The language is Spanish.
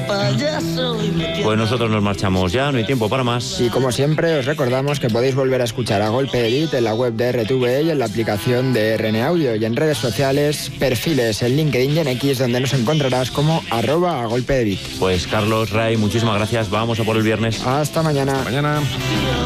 Pues nosotros nos marchamos ya, no hay tiempo para más. Y como siempre os recordamos que podéis volver a escuchar A Golpe de Beat en la web de RTV y en la aplicación de RN Audio, y en redes sociales, perfiles en LinkedIn y en X, donde nos encontrarás como @agolpedebeat. Pues Carlos, Ray, muchísimas gracias, vamos a por el viernes. Hasta mañana. Mañana.